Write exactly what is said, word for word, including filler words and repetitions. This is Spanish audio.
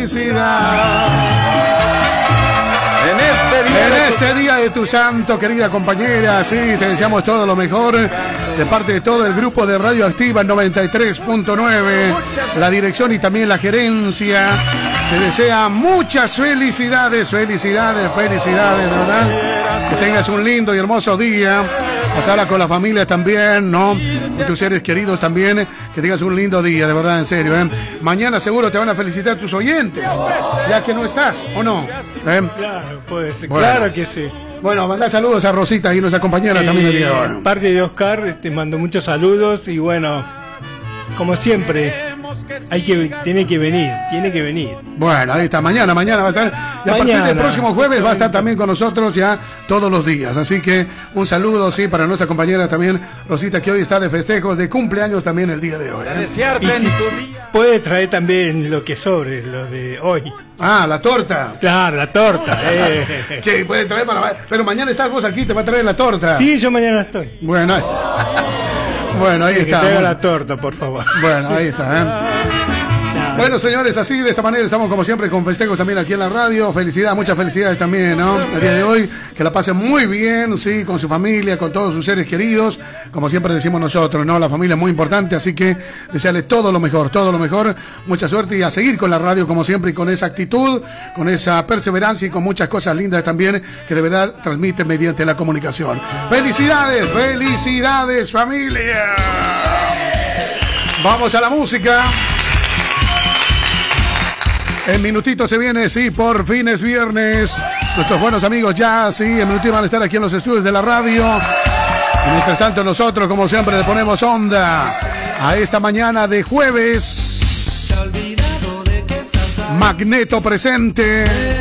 felicidad. En este día, en de, este tu... día de tu santo, querida compañera, sí, te deseamos todo lo mejor de parte de todo el grupo de Radio Activa noventa y tres punto nueve, la dirección y también la gerencia. Te desea muchas felicidades, felicidades, felicidades, de verdad. Que tengas un lindo y hermoso día. Pasarla con la familia también, ¿no? Con tus seres queridos también. Que tengas un lindo día, de verdad, en serio, ¿eh? Mañana seguro te van a felicitar tus oyentes, ya que no estás, ¿o no? ¿Eh? Claro, pues, bueno. Claro que sí. Bueno, mandá saludos a Rosita y nuestra compañera eh, también el día de hoy. Parte de Oscar, te mando muchos saludos y bueno, como siempre, hay que, tiene que venir, tiene que venir. Bueno, ahí está, mañana, mañana va a estar, y a mañana, partir del próximo jueves va a estar también con nosotros ya todos los días, así que un saludo, sí, para nuestra compañera también, Rosita, que hoy está de festejos, de cumpleaños también el día de hoy. ¿eh? Y si puede traer también lo que sobre, lo de hoy. Ah, la torta. Claro, la torta. Eh. Que puede traer para... Pero mañana estás vos aquí, te va a traer la torta. Sí, yo mañana estoy. Bueno, ahí, bueno, ahí sí, está. Que traiga la torta, por favor. Bueno, ahí está, ¿eh? Bueno, señores, así de esta manera estamos como siempre con festejos también aquí en la radio. Felicidad, muchas felicidades también, ¿no? El día de hoy, que la pasen muy bien, sí, con su familia, con todos sus seres queridos, como siempre decimos nosotros, ¿no? La familia es muy importante, así que desearles todo lo mejor, todo lo mejor, mucha suerte y a seguir con la radio como siempre y con esa actitud, con esa perseverancia y con muchas cosas lindas también que de verdad transmiten mediante la comunicación. Felicidades, felicidades, familia. Vamos a la música. En minutito se viene, sí, por fin es viernes. Nuestros buenos amigos ya, sí, en minutito van a estar aquí en los estudios de la radio. Y mientras tanto nosotros, como siempre, le ponemos onda a esta mañana de jueves. Magneto presente.